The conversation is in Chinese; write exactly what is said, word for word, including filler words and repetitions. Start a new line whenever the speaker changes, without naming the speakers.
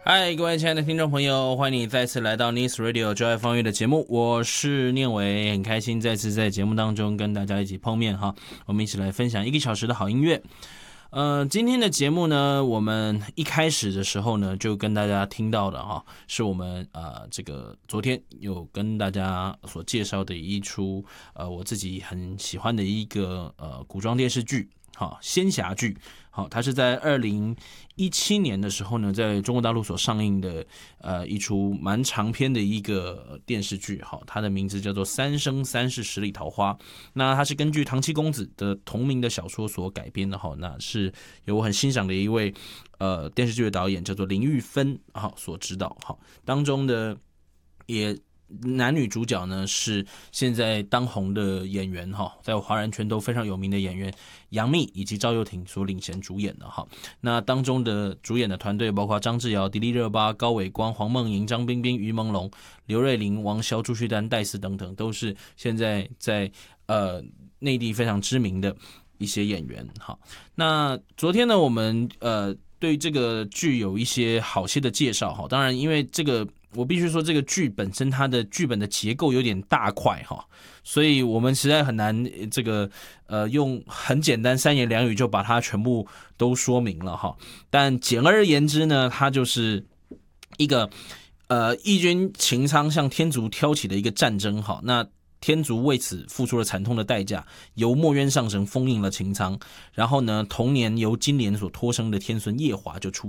嗨，各位亲爱的听众朋友，欢迎你再次来到 Nice Radio 就爱方乐的节目，我是念伟，很开心再次在节目当中跟大家一起碰面哈，我们一起来分享一个小时的好音乐。呃，今天的节目呢，我们一开始的时候呢，就跟大家听到的哈，是我们呃这个昨天有跟大家所介绍的一出呃我自己很喜欢的一个呃古装电视剧。好，仙侠剧，好，它是在二零一七年的时候呢，在中国大陆所上映的，呃，一出蛮长篇的一个电视剧，好，它的名字叫做《三生三世十里桃花》。那它是根据唐七公子的同名的小说所改编的，哈，那是由我很欣赏的一位呃电视剧的导演叫做林玉芬，好所指导，好，当中的也。男女主角呢是现在当红的演员哈，在华人圈都非常有名的演员杨幂以及赵又廷所领衔主演的哈。那当中的主演的团队包括张智尧、迪丽热巴、高伟光、黄梦莹、张冰冰、于朦胧、刘瑞麟、王骁、朱旭丹、戴思等等，都是现在在呃内地非常知名的一些演员哈。那昨天呢，我们呃对这个剧有一些好些的介绍哈，当然因为这个。我必须说，这个剧本身它的剧本的结构有点大块哈，所以我们实在很难这个呃用很简单三言两语就把它全部都说明了哈。但简而言之呢，它就是一个呃义军秦苍向天竺挑起的一个战争哈。那天竺为此付出了惨痛的代价，由墨渊上神封印了秦苍，然后呢，同年由金莲所托生的天孙夜华就出